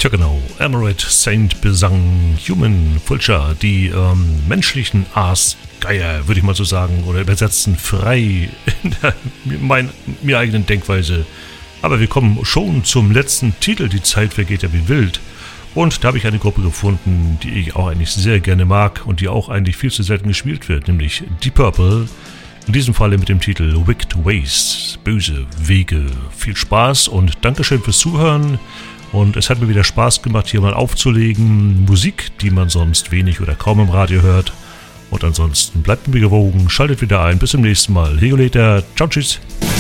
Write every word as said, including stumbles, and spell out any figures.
Tja genau, Emerald Saint besang Human Vulture, die ähm, menschlichen Aasgeier, würde ich mal so sagen, oder übersetzen frei in der mein, mir eigenen Denkweise. Aber wir kommen schon zum letzten Titel, die Zeit vergeht ja wie wild. Und da habe ich eine Gruppe gefunden, die ich auch eigentlich sehr gerne mag und die auch eigentlich viel zu selten gespielt wird, nämlich Deep Purple. In diesem Falle mit dem Titel Wicked Ways, böse Wege. Viel Spaß und Dankeschön fürs Zuhören. Und es hat mir wieder Spaß gemacht, hier mal aufzulegen. Musik, die man sonst wenig oder kaum im Radio hört. Und ansonsten bleibt mir gewogen, schaltet wieder ein. Bis zum nächsten Mal. Hego later. Ciao, tschüss.